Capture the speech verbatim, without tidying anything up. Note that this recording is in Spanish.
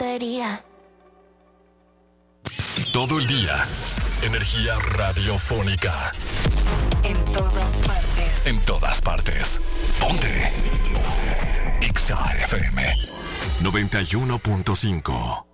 volvería. Todo el día, energía radiofónica. En todas partes. En todas partes. Ponte. Ponte. Exa F M noventa y uno punto cinco.